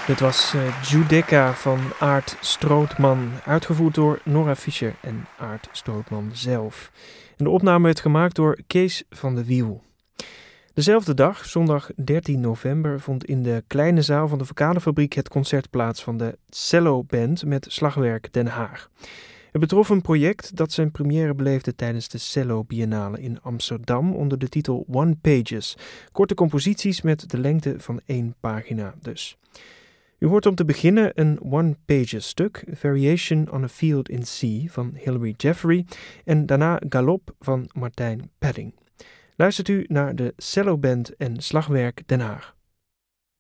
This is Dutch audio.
Dit was Judecca van Aart Strootman, uitgevoerd door Nora Fischer en Aart Strootman zelf. En de opname werd gemaakt door Kees van de Wiel. Dezelfde dag, zondag 13 november, vond in de kleine zaal van de Verkadefabriek het concert plaats van de Cello Band met Slagwerk Den Haag. Het betrof een project dat zijn première beleefde tijdens de Cello Biennale in Amsterdam onder de titel One Pages. Korte composities met de lengte van 1 pagina dus. U hoort om te beginnen een One Pages stuk, Variation on a Field in C van Hilary Jeffrey en daarna Galop van Martijn Padding. Luistert u naar de Cello Band en Slagwerk Den Haag.